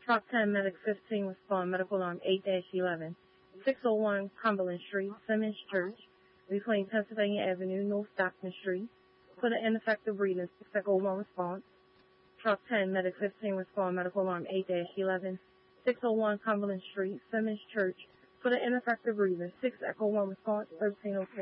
Truck 10, Medic 15, respond, medical alarm 8-11. 601 Cumberland Street, Simmons Church, between Pennsylvania Avenue, North Stockton Street. For the ineffective reading, 601 response. Truck 10, Medic 15, respond, medical alarm 8-11. 601 Cumberland Street, Simmons Church. For the ineffective reading, 6 Echo 1 response, 1304.